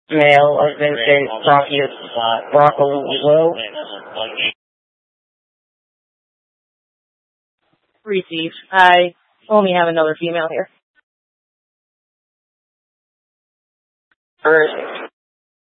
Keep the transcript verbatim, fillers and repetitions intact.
Male of Vincent Bronchius Bronco. Received. I only have another female here. First.